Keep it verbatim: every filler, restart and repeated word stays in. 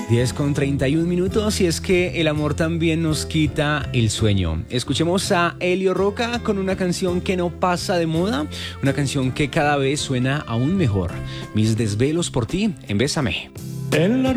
diez con treinta y un minutos y es que el amor también nos quita el sueño. Escuchemos a Elio Roca con una canción que no pasa de moda, una canción que cada vez suena aún mejor. Mis desvelos por ti en Bésame. En la